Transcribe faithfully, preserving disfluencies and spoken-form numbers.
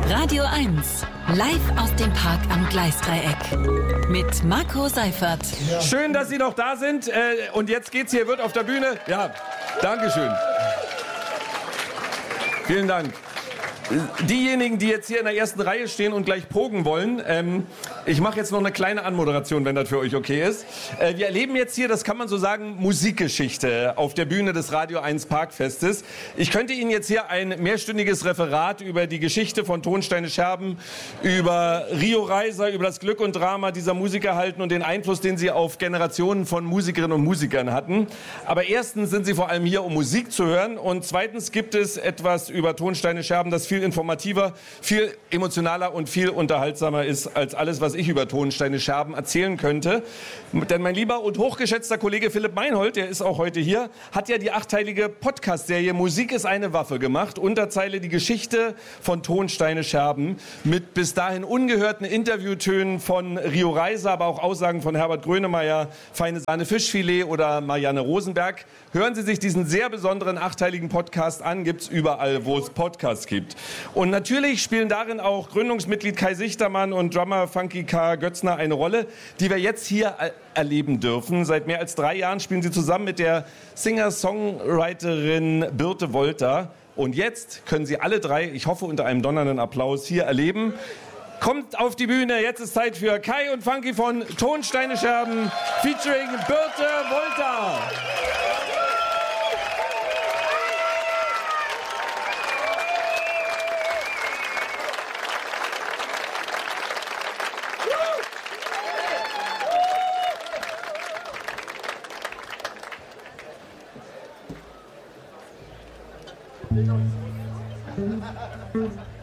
Radio eins, live aus dem Park am Gleisdreieck mit Marco Seifert. Ja. Schön, dass Sie noch da sind. Und jetzt geht's hier, wird auf der Bühne. Ja, Dankeschön. Vielen Dank. Diejenigen, die jetzt hier in der ersten Reihe stehen und gleich pogen wollen, ähm, ich mache jetzt noch eine kleine Anmoderation, wenn das für euch okay ist. Äh, wir erleben jetzt hier, das kann man so sagen, Musikgeschichte auf der Bühne des Radio eins Parkfestes. Ich könnte Ihnen jetzt hier ein mehrstündiges Referat über die Geschichte von Tonsteine Scherben, über Rio Reiser, über das Glück und Drama dieser Musiker halten und den Einfluss, den sie auf Generationen von Musikerinnen und Musikern hatten. Aber erstens sind sie vor allem hier, um Musik zu hören, und zweitens gibt es etwas über Tonsteine Scherben, das viel informativer, viel emotionaler und viel unterhaltsamer ist als alles, was ich über Tonsteine Scherben erzählen könnte. Denn mein lieber und hochgeschätzter Kollege Philipp Meinhold, der ist auch heute hier, hat ja die achtteilige Podcast-Serie Musik ist eine Waffe gemacht. Unterzeile die Geschichte von Tonsteine Scherben mit bis dahin ungehörten Interviewtönen von Rio Reiser, aber auch Aussagen von Herbert Grönemeyer, Feine Sahne Fischfilet oder Marianne Rosenberg. Hören Sie sich diesen sehr besonderen achteiligen Podcast an, gibt's überall, wo es Podcasts gibt. Und natürlich spielen darin auch Gründungsmitglied Kai Sichtermann und Drummer Funky K. Götzner eine Rolle, die wir jetzt hier er- erleben dürfen. Seit mehr als drei Jahren spielen sie zusammen mit der Singer-Songwriterin Birte Wolter. Und jetzt können sie alle drei, ich hoffe unter einem donnernden Applaus, hier erleben. Kommt auf die Bühne, jetzt ist Zeit für Kai und Funky von Tonsteine Scherben featuring Birte Wolter. Thank you.